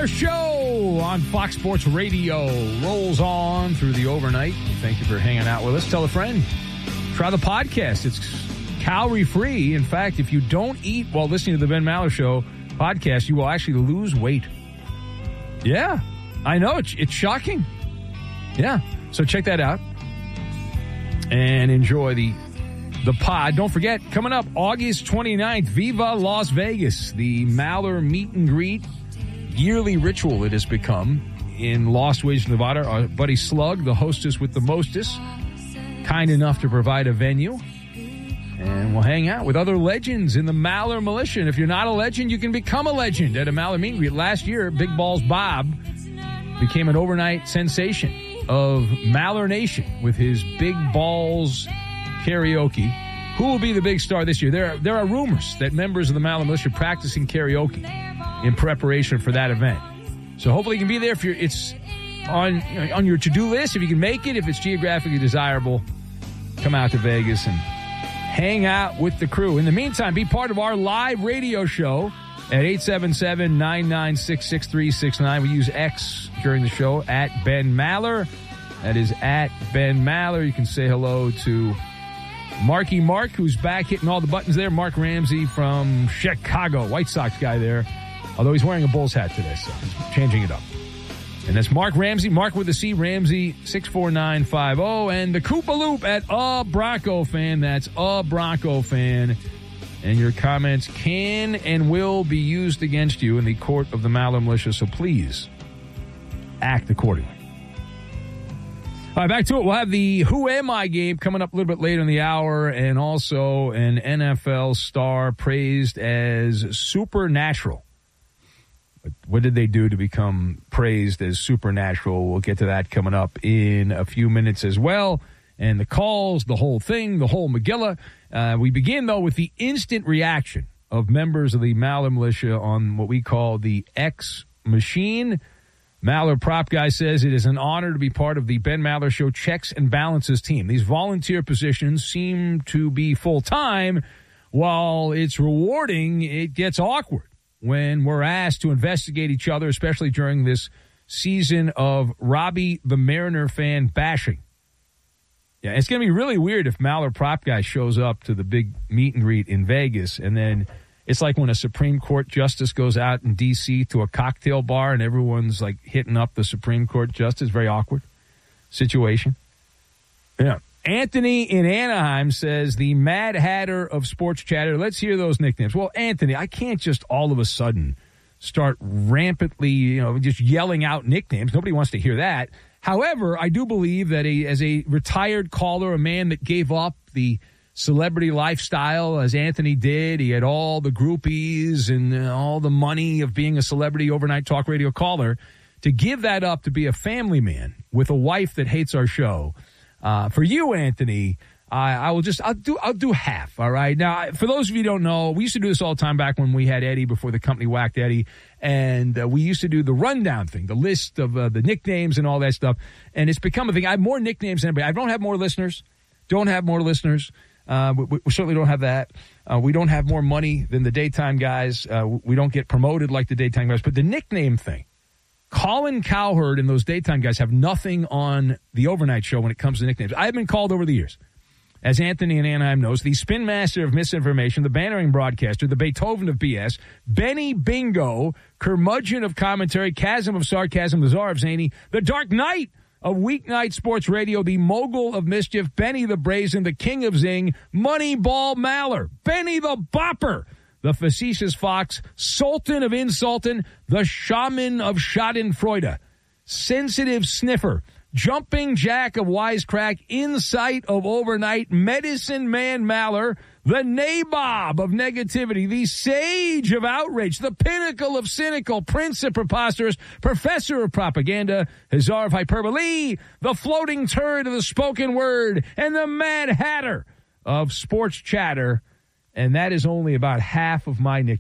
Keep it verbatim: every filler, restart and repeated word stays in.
Maller Show on Fox Sports Radio rolls on through the overnight. Thank you for hanging out with us. Tell a friend. Try the podcast. It's calorie-free. In fact, if you don't eat while listening to the Ben Maller Show podcast, you will actually lose weight. Yeah, I know. It's, it's shocking. Yeah, so check that out and enjoy the the pod. Don't forget, coming up August twenty-ninth, Viva Las Vegas, the Maller meet and greet yearly ritual it has become in Las Vegas, Nevada. Our buddy Slug, the hostess with the mostest, kind enough to provide a venue. And we'll hang out with other legends in the Maller Militia. And if you're not a legend, you can become a legend at a Maller meet and greet. Last year, Big Balls Bob became an overnight sensation of Maller Nation with his Big Balls karaoke. Who will be the big star this year? There are, there are rumors that members of the Maller Militia are practicing karaoke in preparation for that event. So hopefully you can be there if you're, it's on, you know, on your to-do list. If you can make it, if it's geographically desirable, come out to Vegas and hang out with the crew. In the meantime, be part of our live radio show at eight seven seven, nine nine six, six three six nine. We use X during the show, at Ben Maller. That is at Ben Maller. You can say hello to Marky Mark, who's back hitting all the buttons there. Mark Ramsey from Chicago, White Sox guy there. Although he's wearing a Bulls hat today, so he's changing it up. And that's Mark Ramsey, Mark with a C, Ramsey, six four nine five zero. And the Koopa Loop at A Bronco Fan. That's A Bronco Fan. And your comments can and will be used against you in the court of the Maller Militia, so please act accordingly. All right, back to it. We'll have the Who Am I game coming up a little bit later in the hour, and also an N F L star praised as supernatural. But what did they do to become praised as supernatural? We'll get to that coming up in a few minutes as well. And the calls, the whole thing, the whole Megillah. Uh, we begin, though, with the instant reaction of members of the Maller Militia on what we call the X Machine. Maller Prop Guy says it is an honor to be part of the Ben Maller Show checks and balances team. These volunteer positions seem to be full-time. While it's rewarding, it gets awkward when we're asked to investigate each other, especially during this season of Robbie the Mariner fan bashing. Yeah, it's going to be really weird if Maller Prop Guy shows up to the big meet and greet in Vegas, and then it's like when a Supreme Court justice goes out in D C to a cocktail bar and everyone's like hitting up the Supreme Court justice. Very awkward situation. Yeah. Anthony in Anaheim says the Mad Hatter of Sports Chatter. Let's hear those nicknames. Well, Anthony, I can't just all of a sudden start rampantly, you know, just yelling out nicknames. Nobody wants to hear that. However, I do believe that a, as a retired caller, a man that gave up the celebrity lifestyle as Anthony did, he had all the groupies and all the money of being a celebrity overnight talk radio caller, to give that up to be a family man with a wife that hates our show. Uh, for you, Anthony, I, I will just, I'll do, I'll do half. All right. Now, for those of you who don't know, we used to do this all the time back when we had Eddie, before the company whacked Eddie. And uh, we used to do the rundown thing, the list of uh, the nicknames and all that stuff. And it's become a thing. I have more nicknames than anybody. I don't have more listeners. Don't have more listeners. Uh, we, we certainly don't have that. Uh, we don't have more money than the daytime guys. Uh, we don't get promoted like the daytime guys. But the nickname thing, Colin Cowherd and those daytime guys have nothing on the overnight show when it comes to nicknames. I've been called over the years, as Anthony in Anaheim knows, the spin master of misinformation, the bannering broadcaster, the Beethoven of B S, Benny Bingo, curmudgeon of commentary, chasm of sarcasm, the czar of zany, the Dark Knight of weeknight sports radio, the mogul of mischief, Benny the Brazen, the king of zing, Moneyball Maller, Benny the Bopper, the facetious fox, sultan of insultin, the shaman of schadenfreude, sensitive sniffer, jumping jack of wisecrack, insight of overnight, medicine man Maller, the nabob of negativity, the sage of outrage, the pinnacle of cynical, prince of preposterous, professor of propaganda, Hazar of hyperbole, the floating turd of the spoken word, and the Mad Hatter of sports chatter. And that is only about half of my nickname.